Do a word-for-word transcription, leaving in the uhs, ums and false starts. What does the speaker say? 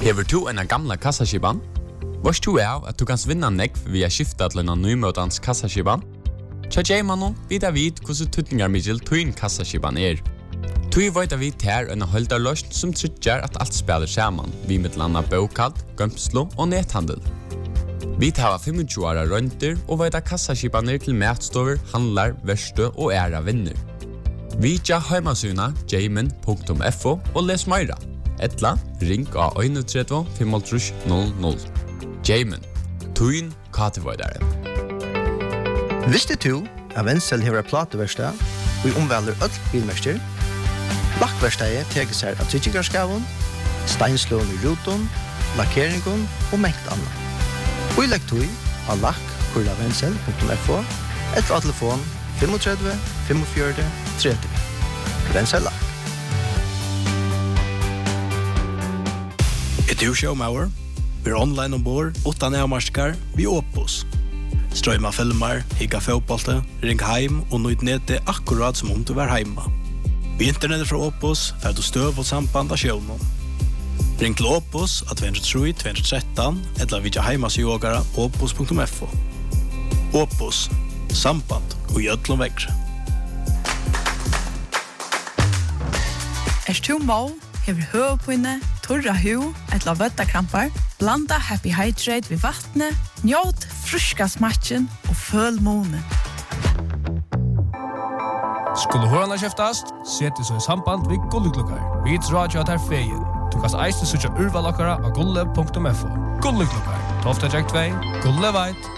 Hever du en gamla kassaskipan? Vars du er at du kan vinna nekv via skifta til en nymøtans kassaskipan? Tja Jaymanon vidar vid hvordan tutningar middel tuin kassaskipan er. Tui veit vi ter en holdarløst som tryggjar at alt spelar saman, vi med landa bokald, gømslo og nethandel. Vi tar tjuefem åra rønter og veit kassaskipaner til matstover, handlar, verste og æra vinner. Vi tja heimasuna jayman punktum f o og les meira. Etla, ring av tre ett fem null null. Jayman, tuin katevoidare. Visste du at Wenzel hever plateverstad og i omvelder öll bilmester? Lakkverstadet teker seg av tryggingarskaven, steinslån i ruton, lakkeringen og mengt annet. Og i lekktøy av lakk kurla wenzel punktum f o etter av telefon tre fem fem fire tre tre. Wenzel lakk. Et du showmauer? Vi er online ombord, utan avmarskar, vi Opus. Strøyma filmer, higga fotbollte, ring heim og nøyd nete akkurat som om du var heima. Vi internettet fra Opus får du støv og samband av sjøvnen. Ring til Opus av to tre tre to one tre eller vidja heimasjågara opus punktum f o. Opus, samband og gjødlom vekre. Er du må, hever høvpinne, torra hu, etla vøttakrampar, blanda Happy Hydrate ved vattnet, njåt fruska smatchen og føl månen. Skulle hørna kjeftast, seti så i samband vid Gulleglukkar. Vi drar jo at her feien. Du kan eiste sutja urvalokkara av gulle punktum f o. Gulleglukkar, tolv to, Gulle veit.